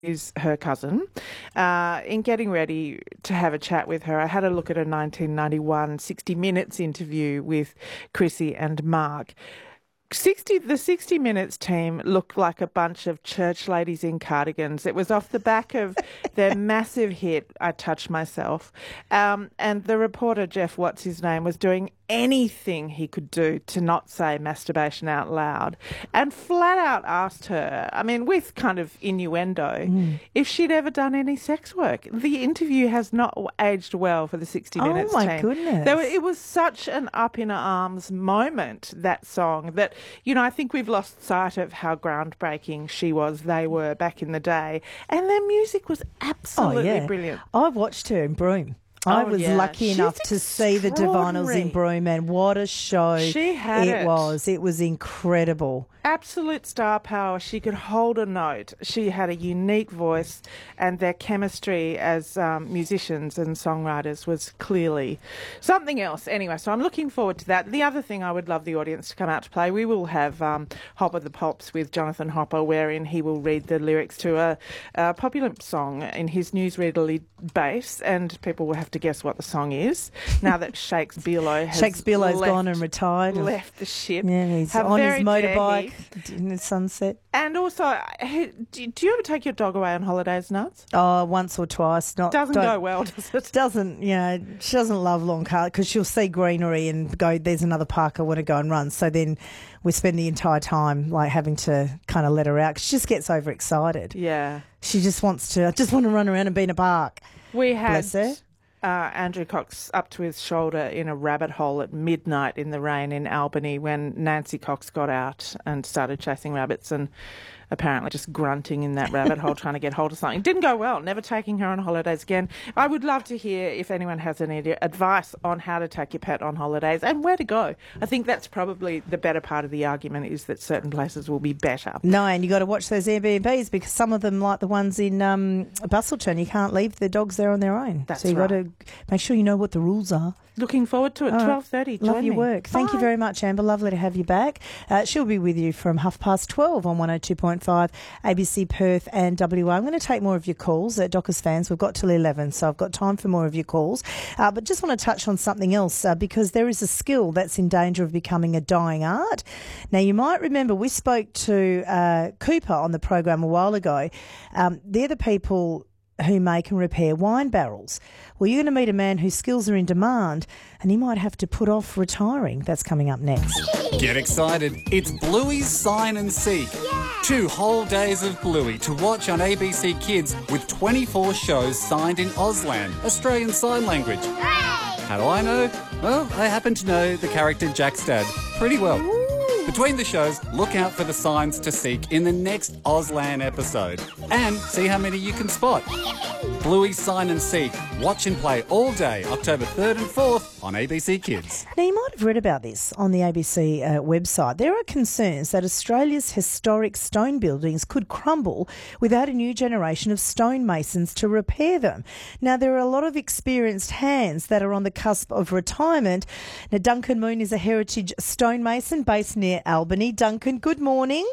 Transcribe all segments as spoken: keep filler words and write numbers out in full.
is her cousin. Uh, in getting ready to have a chat with her, I had a look at a nineteen ninety-one sixty Minutes interview with Chrissy and Mark. sixty the sixty Minutes team looked like a bunch of church ladies in cardigans. It was off the back of their massive hit, I Touch Myself. Um, and the reporter, Jeff, what's his name, was doing anything he could do to not say masturbation out loud, and flat out asked her, I mean, with kind of innuendo, mm. if she'd ever done any sex work. The interview has not aged well for the sixty Minutes team. Oh, my team. goodness. There, it was such an up-in-arms moment, that song, that, you know, I think we've lost sight of how groundbreaking she was, they were, back in the day. And their music was absolutely oh, yeah. brilliant. I watched her in Broome. I oh, was yeah. lucky She's enough to see the Divinals in Broome, and what a show she had it, it was. It was incredible. Absolute star power. She could hold a note. She had a unique voice, and their chemistry as um, musicians and songwriters was clearly something else. Anyway, so I'm looking forward to that. The other thing I would love the audience to come out to play, we will have um, Hopper the Pops with Jonathan Hopper, wherein he will read the lyrics to a, a popular song in his newsreaderly bass, and people will have to guess what the song is. Now that Shakes Bealo has Shakes Bealo's left, gone and retired. left the ship. Yeah, he's How on his very motorbike in the sunset. And also, do do you ever take your dog away on holidays, Nuts? Oh, once or twice. Not Doesn't go well, does it? Doesn't, you know, she doesn't love long car because she'll see greenery and go, there's another park I want to go and run. So then we spend the entire time like having to kind of let her out because she just gets overexcited. Yeah. She just wants to, I just want to run around and be in a park. We had Bless her. Uh, Andrew Cox up to his shoulder in a rabbit hole at midnight in the rain in Albany when Nancy Cox got out and started chasing rabbits and apparently just grunting in that rabbit hole trying to get hold of something. Didn't go well, never taking her on holidays again. I would love to hear if anyone has any advice on how to take your pet on holidays and where to go. I think that's probably the better part of the argument, is that certain places will be better. No, and you got to watch those Airbnbs because some of them, like the ones in um, Bustleton, you can't leave the dogs there on their own. That's so you right. got to make sure you know what the rules are. Looking forward to it. Right. twelve thirty. Love Join your me. work. Thank Bye. you very much, Amber. Lovely to have you back. Uh, she'll be with you from half past twelve on one oh two point five A B C Perth and W A. I'm going to take more of your calls. Uh, Dockers fans, we've got till eleven, so I've got time for more of your calls. Uh, but just want to touch on something else uh, because there is a skill that's in danger of becoming a dying art. Now, you might remember we spoke to uh, Cooper on the program a while ago. Um, they're the people who make and repair wine barrels. Well, you're going to meet a man whose skills are in demand and he might have to put off retiring. That's coming up next. Get excited. It's Bluey's Sign and Seek. Yeah. Two whole days of Bluey to watch on A B C Kids with twenty-four shows signed in Auslan, Australian Sign Language. Hooray! How do I know? Well, I happen to know the character Jack's dad pretty well. Ooh. Between the shows, look out for the signs to seek in the next Auslan episode and see how many you can spot. Bluey's Sign and Seek. Watch and play all day, October third and fourth on A B C Kids. Now, you might have read about this on the A B C uh, website. There are concerns that Australia's historic stone buildings could crumble without a new generation of stonemasons to repair them. Now, there are a lot of experienced hands that are on the cusp of retirement. Now, Duncan Moon is a heritage stonemason based near Albany. Duncan, good morning.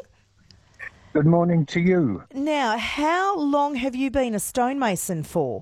Good morning to you. Now, how long have you been a stonemason for?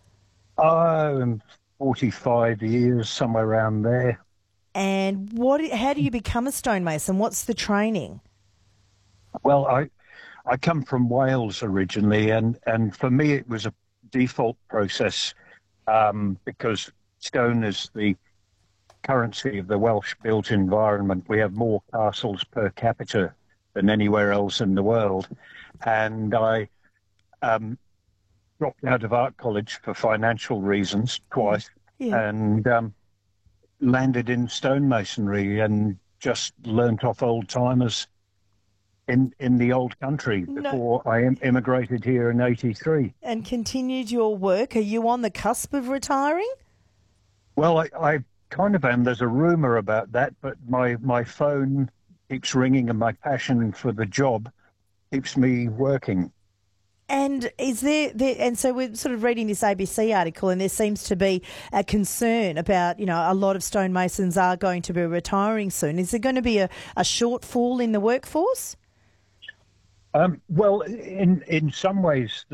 I'm forty-five years, somewhere around there. And what? How do you become a stonemason? What's the training? Well, I I come from Wales originally, and, and for me it was a default process um, because stone is the currency of the Welsh built environment. We have more castles per capita than anywhere else in the world. And I um, dropped out of art college for financial reasons twice Yeah. and um, landed in stonemasonry and just learnt off old timers in, in the old country before no. I im- immigrated here in eighty-three. And continued your work. Are you on the cusp of retiring? Well, I, I kind of am. There's a rumour about that, but my, my phone keeps ringing and my passion for the job keeps me working. And is there, there, and so we're sort of reading this A B C article, and there seems to be a concern about, you know, a lot of stonemasons are going to be retiring soon. Is there going to be a, a shortfall in the workforce? Um, well, in in some ways,